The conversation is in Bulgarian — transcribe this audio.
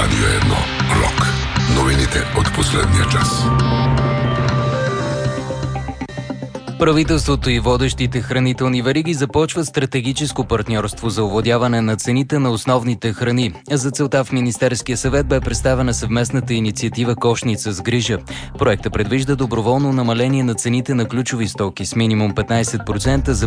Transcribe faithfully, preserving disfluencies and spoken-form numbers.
Радио едно Рок. Новините от последния час. Правителството и водещите хранителни вериги започват стратегическо партньорство за овладяване на цените на основните храни. За целта в Министерския съвет бе представена съвместната инициатива "Кошница с грижа". Проектът предвижда доброволно намаление на цените на ключови стоки с минимум петнайсет процента за